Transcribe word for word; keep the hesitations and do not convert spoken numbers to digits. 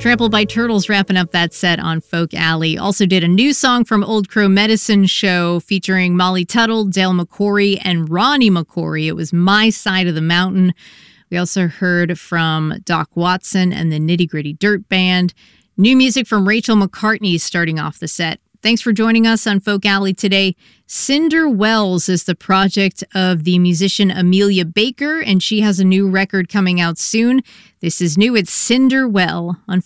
Trampled by Turtles wrapping up that set on Folk Alley. Also did a new song from Old Crow Medicine Show featuring Molly Tuttle, Dale McCoury, and Ronnie McCoury. It was My Side of the Mountain. We also heard from Doc Watson and the Nitty Gritty Dirt Band. New music from Rachel McCartney starting off the set. Thanks for joining us on Folk Alley today. Cinder Wells is the project of the musician Amelia Baker, and she has a new record coming out soon. This is new. It's Cinder Well on